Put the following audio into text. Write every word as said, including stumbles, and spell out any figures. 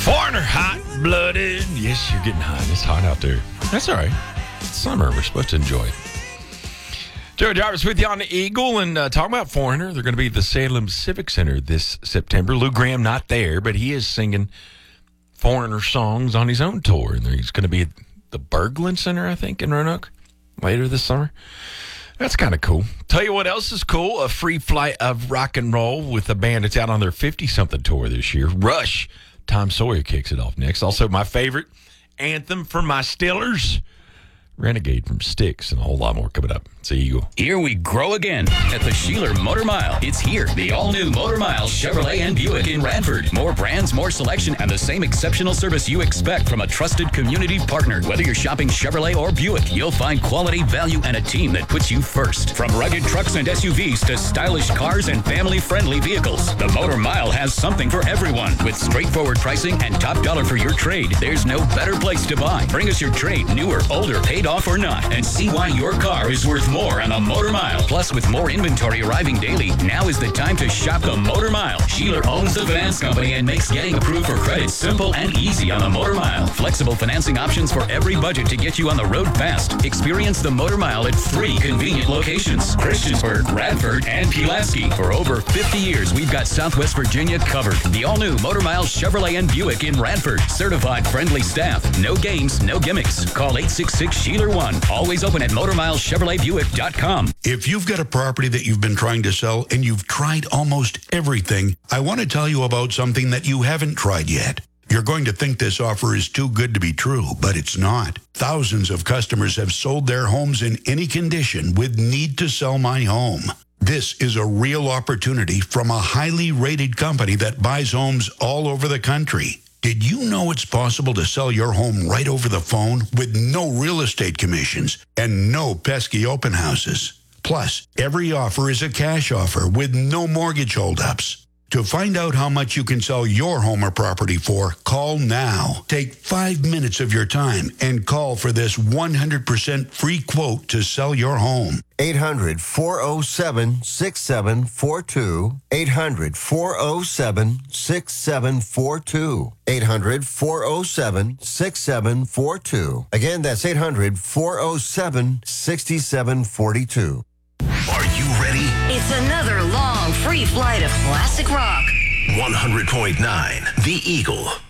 Foreigner, hot-blooded. Yes, you're getting hot. It's hot out there. That's all right. It's summer. We're supposed to enjoy it. Joe Jarvis with you on the Eagle and uh, talking about Foreigner. They're going to be at the Salem Civic Center this September. Lou Graham not there, but he is singing Foreigner songs on his own tour. And he's going to be at the Berglund Center, I think, in Roanoke later this summer. That's kind of cool. Tell you what else is cool. A free flight of rock and roll with a band that's out on their fifty-something tour this year. Rush. Tom Sawyer kicks it off next. Also, my favorite anthem for my Stillers, Renegade from Styx, and a whole lot more coming up. It's the Eagle. Here we grow again at the Sheeler Motor Mile. It's here, the all-new Motor Mile Chevrolet and Buick in Radford. More brands, more selection, and the same exceptional service you expect from a trusted community partner. Whether you're shopping Chevrolet or Buick, you'll find quality, value, and a team that puts you first. From rugged trucks and S U Vs to stylish cars and family-friendly vehicles, the Motor Mile has something for everyone. With straightforward pricing and top dollar for your trade, there's no better place to buy. Bring us your trade, new or older, paid off or not, and see why your car is worth more on the Motor Mile. Plus, with more inventory arriving daily, now is the time to shop the Motor Mile. Sheeler owns the finance company and makes getting approved for credit simple and easy on the Motor Mile. Flexible financing options for every budget to get you on the road fast. Experience the Motor Mile at three convenient locations: Christiansburg, Radford, and Pulaski. For over fifty years, we've got Southwest Virginia covered. The all-new Motor Mile Chevrolet and Buick in Radford. Certified friendly staff. No games, no gimmicks. Call eight six six, Sheeler one. Always open at motor mile chevrolet buick dot com. If you've got a property that you've been trying to sell and you've tried almost everything, I want to tell you about something that you haven't tried yet. You're going to think this offer is too good to be true, but it's not. Thousands of customers have sold their homes in any condition with Need to Sell My Home. This is a real opportunity from a highly rated company that buys homes all over the country. Did you know it's possible to sell your home right over the phone with no real estate commissions and no pesky open houses? Plus, every offer is a cash offer with no mortgage holdups. To find out how much you can sell your home or property for, call now. Take five minutes of your time and call for this one hundred percent free quote to sell your home. eight hundred, four oh seven, six seven four two. eight hundred, four oh seven, six seven four two. eight hundred, four oh seven, six seven four two. Again, that's eight hundred, four oh seven, six seven four two. Are you ready? It's another long free flight of classic rock. one hundred point nine The Eagle.